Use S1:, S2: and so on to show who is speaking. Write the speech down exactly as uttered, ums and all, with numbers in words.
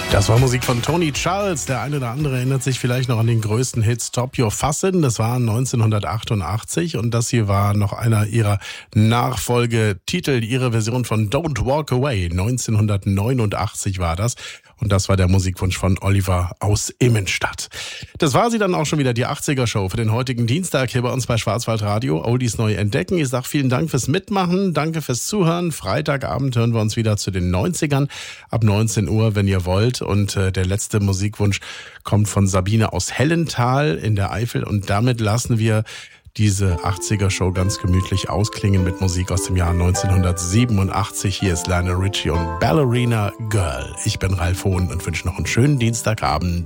S1: Das war Musik von Tony Charles. Der eine oder andere erinnert sich vielleicht noch an den größten Hit Stop Your Fussin'. Das war neunzehnhundertachtundachtzig und das hier war noch einer ihrer Nachfolgetitel, ihre Version von Don't Walk Away. neunzehnhundertneunundachtzig war das. Und das war der Musikwunsch von Oliver aus Immenstadt. Das war sie dann auch schon wieder, die achtziger-Show für den heutigen Dienstag hier bei uns bei Schwarzwaldradio. Oldies neu entdecken. Ich sage vielen Dank fürs Mitmachen, danke fürs Zuhören. Freitagabend hören wir uns wieder zu den neunzigern ab neunzehn Uhr, wenn ihr wollt. Und äh, der letzte Musikwunsch kommt von Sabine aus Hellenthal in der Eifel. Und damit lassen wir diese achtziger-Show ganz gemütlich ausklingen mit Musik aus dem Jahr neunzehnhundertsiebenundachtzig. Hier ist Lionel Richie und Ballerina Girl. Ich bin Ralf Hohn und wünsche noch einen schönen Dienstagabend.